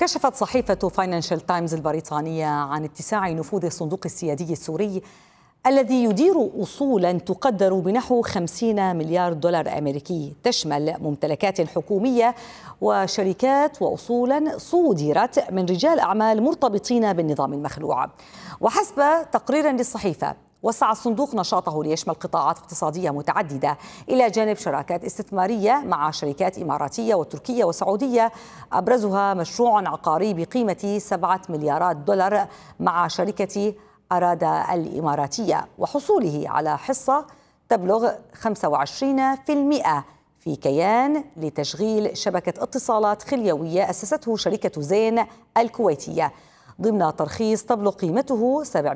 كشفت صحيفة فاينانشال تايمز البريطانية عن اتساع نفوذ الصندوق السيادي السوري الذي يدير أصولا تقدر بنحو 50 مليار دولار أمريكي، تشمل ممتلكات حكومية وشركات وأصولا صودرت من رجال أعمال مرتبطين بالنظام المخلوع. وحسب تقرير للصحيفة، وسع الصندوق نشاطه ليشمل قطاعات اقتصادية متعددة إلى جانب شراكات استثمارية مع شركات إماراتية وتركية وسعودية، أبرزها مشروع عقاري بقيمة 7 مليارات دولار مع شركة أرادا الإماراتية، وحصوله على حصة تبلغ 25% في كيان لتشغيل شبكة اتصالات خليوية أسسته شركة زين الكويتية ضمن ترخيص تبلغ قيمته